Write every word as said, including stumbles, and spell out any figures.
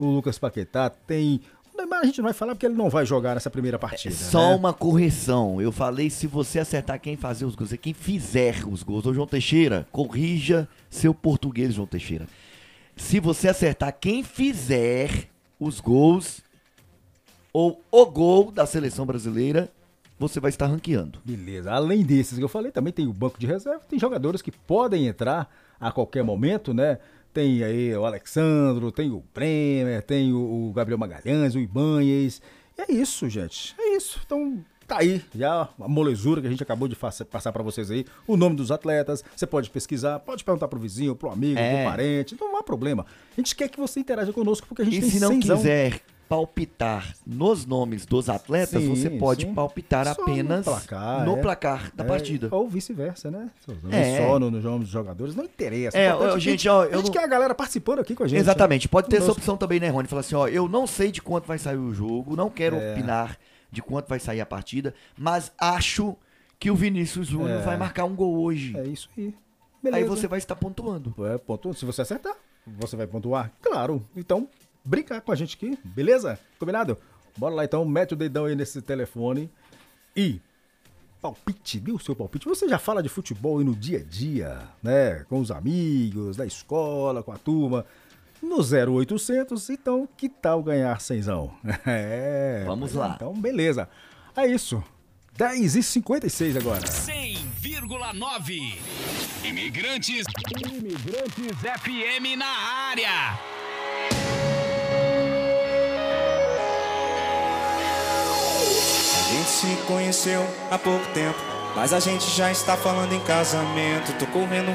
o Lucas Paquetá, tem... O Neymar a gente não vai falar porque ele não vai jogar nessa primeira partida. Só né? uma correção. Eu falei se você acertar quem fazer os gols, é quem fizer os gols. Ô, João Teixeira, corrija seu português, João Teixeira. Se você acertar quem fizer os gols ou o gol da seleção brasileira, você vai estar ranqueando. Beleza. Além desses que eu falei, também tem o banco de reserva, tem jogadores que podem entrar a qualquer momento, né? Tem aí o Alexandro, tem o Bremer, tem o, o Gabriel Magalhães, o Ibanez. E é isso, gente. É isso. Então, tá aí já a molezura que a gente acabou de fa- passar pra vocês aí. O nome dos atletas. Você pode pesquisar, pode perguntar pro vizinho, pro amigo, É. pro parente. Então não há problema. A gente quer que você interaja conosco porque a gente E tem se não cenzão. quiser palpitar nos nomes dos atletas, Sim, você pode sim. palpitar Só no apenas placar, no é. placar da É, partida. Ou vice-versa, né? Não É. só no- nos nomes dos jogadores, não interessa. É, O importante ó, que gente, a ó, a eu gente não- quer a galera participando aqui com a gente. Exatamente, pode ter essa Conosco. opção também, né, Rony? Falar assim, ó, eu não sei de quanto vai sair o jogo, não quero É. opinar de quanto vai sair a partida, mas acho que o Vinícius Júnior É. vai marcar um gol hoje. É isso aí. Beleza. Aí você vai estar pontuando. É, pontua. Se você acertar, você vai pontuar. Claro. Então, brinca com a gente aqui, beleza? Combinado? Bora lá então, mete o dedão aí nesse telefone e palpite, dê o seu palpite. Você já fala de futebol aí no dia a dia, né? Com os amigos, da escola, com a turma. No zero oitocentos, então que tal ganhar cenzão? É. Vamos lá. Então, beleza. É isso. dez e cinquenta e seis agora. cem vírgula nove. Imigrantes. Imigrantes F M na área. A gente se conheceu há pouco tempo, mas a gente já está falando em casamento. Tô correndo